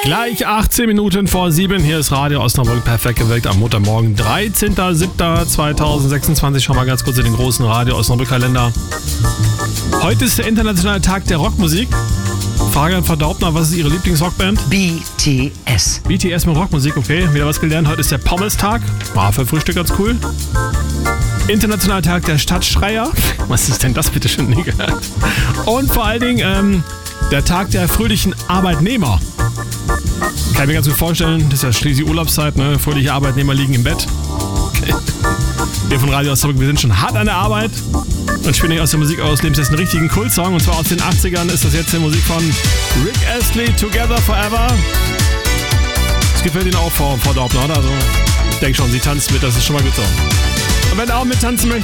Gleich 18 Minuten vor 7. Hier ist Radio Osnabrück perfekt geweckt am Montagmorgen, 13.07.2026. Schauen wir mal ganz kurz in den großen Radio Osnabrück Kalender. Heute ist der internationale Tag der Rockmusik. Frage an Frau Daubner, was ist Ihre Lieblingsrockband? BTS. BTS mit Rockmusik, okay. Wieder was gelernt. Heute ist der Pommes-Tag. War für Frühstück ganz cool. Internationaler Tag der Stadtschreier. Was ist denn das bitte schon nie gehört? Und vor allen Dingen der Tag der fröhlichen Arbeitnehmer. Kann ich mir ganz gut vorstellen, das ist ja schließlich Urlaubszeit, ne? Fröhliche Arbeitnehmer liegen im Bett. Okay. Wir von Radio Osnabrück, wir sind schon hart an der Arbeit und spielen euch aus der Musik eures Lebens jetzt einen richtigen Kultsong. Und zwar aus den 80ern ist das jetzt die Musik von Rick Astley, Together Forever. Das gefällt Ihnen auch, Frau Daubner, oder? Also, ich denke schon, Sie tanzt mit, das ist schon mal gut so. Und wenn ihr auch mittanzen möchtet,